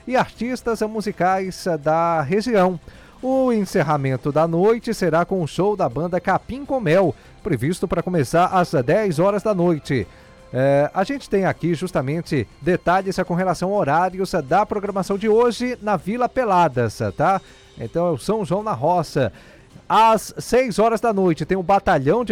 e artistas musicais da região. O encerramento da noite será com o show da banda Capim com Mel, previsto para começar às 10 horas da noite. A gente tem aqui justamente detalhes com relação a horários da programação de hoje na Vila Peladas, tá? Então é o São João na Roça. Às 6 horas da noite tem o Batalhão de